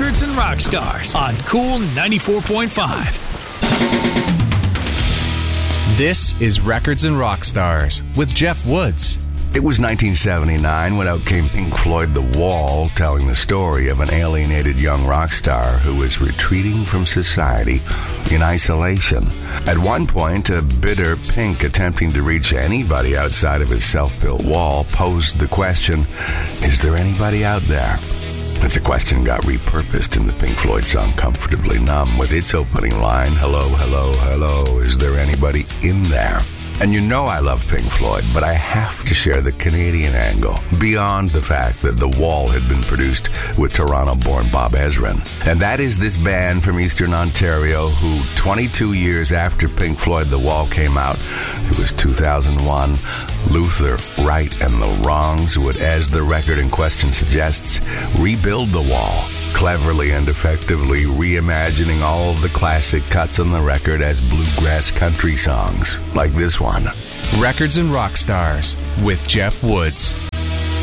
Records and Rock Stars on Cool 94.5. This is Records and Rock Stars with Jeff Woods. It was 1979 when out came Pink Floyd The Wall, telling the story of an alienated young rock star who was retreating from society in isolation. At one point, a bitter Pink attempting to reach anybody outside of his self-built wall posed the question, is there anybody out there? It's a question got repurposed in the Pink Floyd song Comfortably Numb with its opening line, hello, hello, hello, is there anybody in there? And you know I love Pink Floyd, but I have to share the Canadian angle, beyond the fact that The Wall had been produced with Toronto-born Bob Ezrin. And that is this band from Eastern Ontario who, 22 years after Pink Floyd The Wall came out, it was 2001, Luther, Right, and the Wrongs would, as the record in question suggests, rebuild The Wall, cleverly and effectively reimagining all of the classic cuts on the record as bluegrass country songs, like this one. Records and Rock Stars with Jeff Woods.